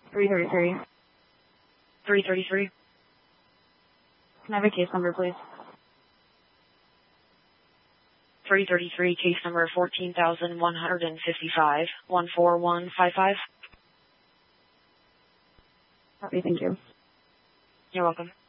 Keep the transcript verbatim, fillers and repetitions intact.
three thirty-three. three thirty-three. Can I have a case number, please? three thirty-three, case number fourteen thousand one hundred fifty-five, one four one five five. Copy, thank you. You're welcome.